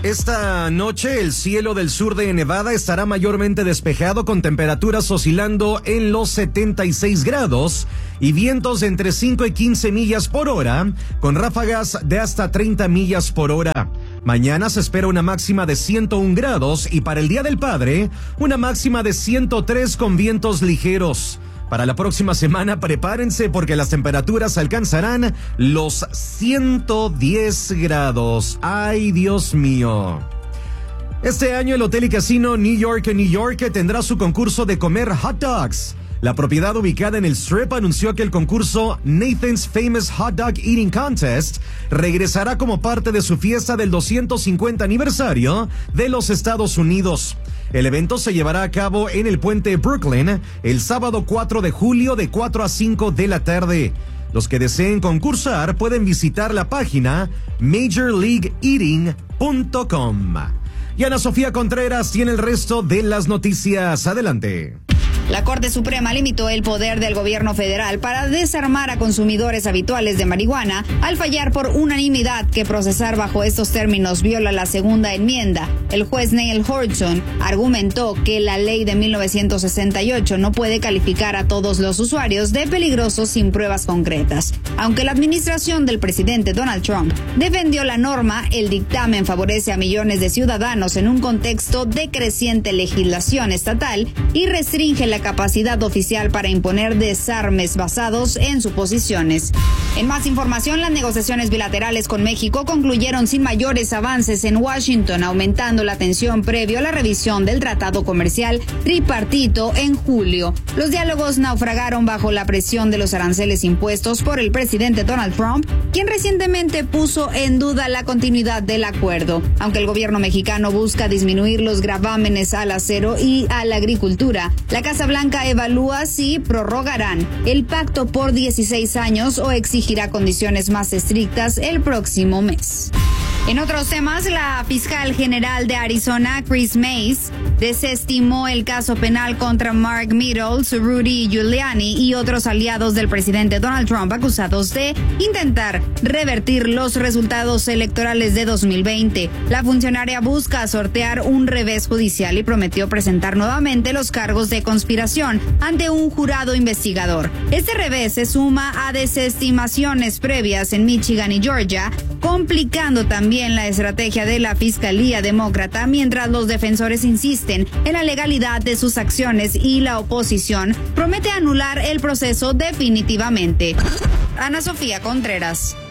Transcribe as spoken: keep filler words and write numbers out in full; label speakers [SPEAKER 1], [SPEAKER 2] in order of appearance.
[SPEAKER 1] Esta noche el cielo del sur de Nevada estará mayormente despejado con temperaturas oscilando en los setenta y seis grados y vientos de entre cinco y quince millas por hora con ráfagas de hasta treinta millas por hora. Mañana se espera una máxima de ciento un grados y para el Día del Padre una máxima de ciento tres con vientos ligeros. Para la próxima semana prepárense porque las temperaturas alcanzarán los ciento diez grados. ¡Ay, Dios mío! Este año el Hotel y Casino New York New York tendrá su concurso de comer hot dogs. La propiedad ubicada en el Strip anunció que el concurso Nathan's Famous Hot Dog Eating Contest regresará como parte de su fiesta del doscientos cincuenta aniversario de los Estados Unidos. El evento se llevará a cabo en el puente Brooklyn el sábado cuatro de julio de cuatro a cinco de la tarde. Los que deseen concursar pueden visitar la página major league eating punto com. Y Ana Sofía Contreras tiene el resto de las noticias. Adelante.
[SPEAKER 2] La Corte Suprema limitó el poder del gobierno federal para desarmar a consumidores habituales de marihuana al fallar por unanimidad que procesar bajo estos términos viola la segunda enmienda. El juez Neil Hodgson argumentó que la ley de mil novecientos sesenta y ocho no puede calificar a todos los usuarios de peligrosos sin pruebas concretas. Aunque la administración del presidente Donald Trump defendió la norma, el dictamen favorece a millones de ciudadanos en un contexto de creciente legislación estatal y restringe la capacidad oficial para imponer desarmes basados en suposiciones. En más información, las negociaciones bilaterales con México concluyeron sin mayores avances en Washington, aumentando la tensión previo a la revisión del tratado comercial tripartito en julio. Los diálogos naufragaron bajo la presión de los aranceles impuestos por el presidente Donald Trump, quien recientemente puso en duda la continuidad del acuerdo. Aunque el gobierno mexicano busca disminuir los gravámenes al acero y a la agricultura, la Casa Blanca evalúa si prorrogarán el pacto por dieciséis años o exigirá condiciones más estrictas el próximo mes. En otros temas, la fiscal general de Arizona, Chris Mays, desestimó el caso penal contra Mark Meadows, Rudy Giuliani y otros aliados del presidente Donald Trump acusados de intentar revertir los resultados electorales de dos mil veinte. La funcionaria busca sortear un revés judicial y prometió presentar nuevamente los cargos de conspiración ante un jurado investigador. Este revés se suma a desestimaciones previas en Michigan y Georgia, complicando también la estrategia de la Fiscalía Demócrata mientras los defensores insisten en la legalidad de sus acciones y la oposición promete anular el proceso definitivamente. Ana Sofía Contreras.